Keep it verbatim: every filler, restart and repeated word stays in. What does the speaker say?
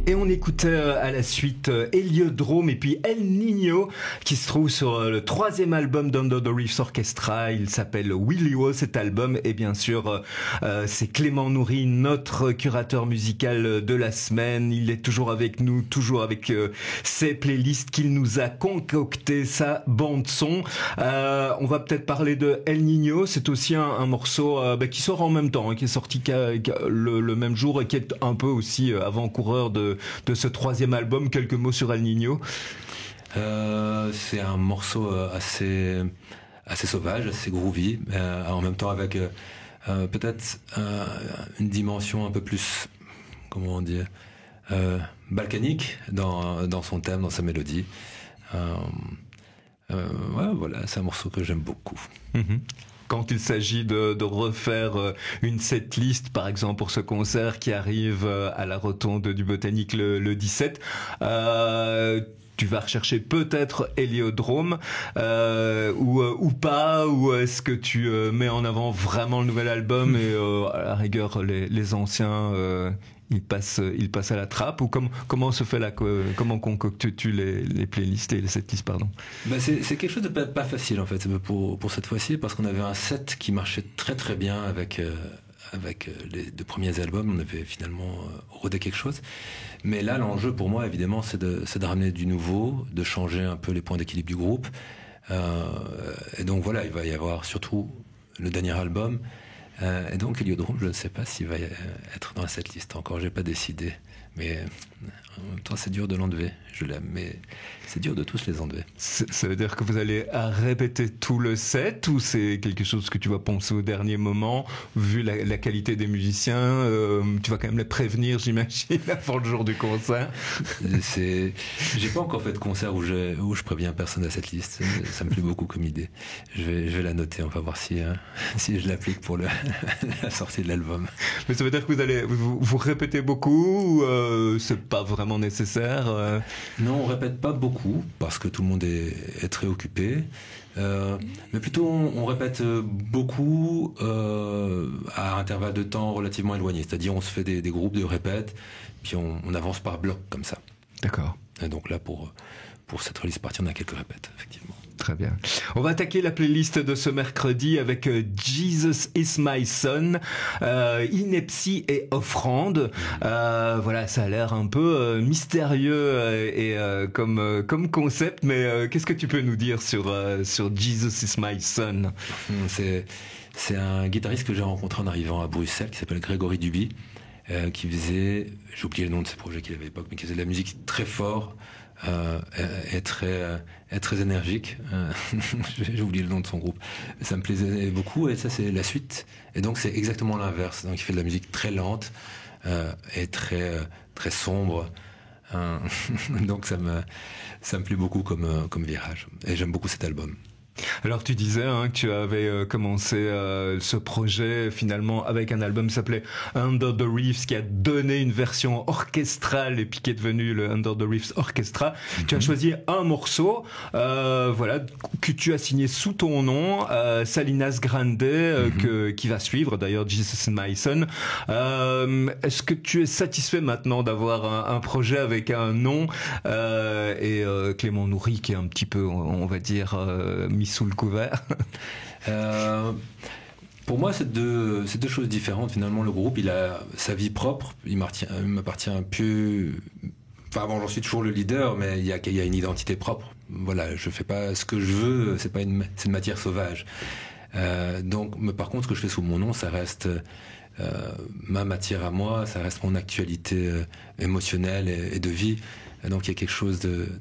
Et on écoutait à la suite Héliodrome et puis El Niño qui se trouve sur le troisième album d'Under the Reefs Orchestra. Il s'appelle Willy Wo, cet album. Et bien sûr, euh, c'est Clément Nourry, notre curateur musical de la semaine. Il est toujours avec nous, toujours avec euh, ses playlists qu'il nous a concocté, sa bande son. Euh, on va peut-être parler de El Niño. C'est aussi un, un morceau euh, bah, qui sort en même temps, hein, qui est sorti qu'à, qu'à le, le même jour et qui est un peu aussi avant-coureur de de ce troisième album. Quelques mots sur El Niño. Euh, c'est un morceau assez assez sauvage, assez groovy, euh, en même temps avec euh, peut-être euh, une dimension un peu plus, comment on dit, euh, balkanique dans dans son thème, dans sa mélodie. Euh, euh, ouais, voilà, c'est un morceau que j'aime beaucoup. Mm-hmm. Quand il s'agit de, de refaire une setlist, par exemple pour ce concert qui arrive à la Rotonde du Botanique le, le dix-sept, euh, tu vas rechercher peut-être Héliodrome euh, ou ou pas, ou est-ce que tu euh, mets en avant vraiment le nouvel album et euh, à la rigueur les, les anciens euh, ils passent ils passent à la trappe, ou comme, comment se fait la comment concoctes-tu les, les playlists et les setlists, pardon? Bah c'est c'est quelque chose de pas, pas facile en fait pour pour cette fois-ci, parce qu'on avait un set qui marchait très très bien avec euh, avec les deux premiers albums. On avait finalement rodé quelque chose, mais là l'enjeu pour moi évidemment c'est de c'est de ramener du nouveau, de changer un peu les points d'équilibre du groupe, euh, et donc voilà, il va y avoir surtout le dernier album. Euh, et donc Héliodrome, je ne sais pas s'il va être dans cette liste encore, j'ai pas décidé, mais en même temps c'est dur de l'enlever, je l'aime, mais c'est dur de tous les enlever. Ça veut dire que vous allez répéter tout le set, ou c'est quelque chose que tu vas penser au dernier moment, vu la, la qualité des musiciens, euh, tu vas quand même les prévenir, j'imagine, avant le jour du concert? C'est, j'ai pas encore fait de concert où je, où je préviens personne à cette liste, ça me plaît beaucoup comme idée. Je vais, je vais la noter, on va voir si, hein, si je l'applique pour le, la sortie de l'album. Mais ça veut dire que vous allez, vous, vous répétez beaucoup, ou euh, c'est pas vraiment nécessaire? euh... Non, on répète pas beaucoup, parce que tout le monde est, est très occupé. Euh, mais plutôt, on, on répète beaucoup euh, à intervalles de temps relativement éloignés. C'est-à-dire, on se fait des, des groupes de répètes, puis on, on avance par bloc comme ça. D'accord. Et donc là, pour pour cette release party, on a quelques répètes, effectivement. Très bien. On va attaquer la playlist de ce mercredi avec Jesus is my son, euh, Ineptie et Offrande. Euh, voilà, ça a l'air un peu euh, mystérieux euh, et euh, comme euh, comme concept, mais euh, qu'est-ce que tu peux nous dire sur euh, sur Jesus is my son? C'est c'est un guitariste que j'ai rencontré en arrivant à Bruxelles, qui s'appelle Grégory Duby, euh, qui faisait, j'ai oublié le nom de ses projets qu'il avait à l'époque, mais qui faisait de la musique très fort. Euh, est très est très énergique. Euh, j'ai oublié le nom de son groupe. Ça me plaisait beaucoup, et ça c'est la suite. Et donc c'est exactement l'inverse. Donc il fait de la musique très lente euh, et très très sombre. Euh, donc ça me ça me plaît beaucoup comme comme virage. Et j'aime beaucoup cet album. Alors tu disais hein, que tu avais euh, commencé euh, ce projet finalement avec un album qui s'appelait Under the Reefs, qui a donné une version orchestrale et puis qui est devenu le Under the Reefs Orchestra. Mm-hmm. Tu as choisi un morceau euh, voilà, que tu as signé sous ton nom, euh, Salinas Grande, euh, mm-hmm. que, qui va suivre d'ailleurs Jesus and My Son. Euh, est-ce que tu es satisfait maintenant d'avoir un, un projet avec un nom euh, et euh, Clément Nourry qui est un petit peu, on, on va dire, euh, mis sous le couvert? euh, Pour moi, c'est deux, c'est deux choses différentes. Finalement, le groupe, il a sa vie propre. Il m'appartient, il m'appartient plus. Enfin, bon, j'en suis toujours le leader, mais il y a, il y a une identité propre. Voilà, je fais pas ce que je veux. C'est pas une, c'est une matière sauvage. Euh, donc, mais par contre, ce que je fais sous mon nom, ça reste euh, ma matière à moi. Ça reste mon actualité euh, émotionnelle et, et de vie. Donc, il y a quelque chose de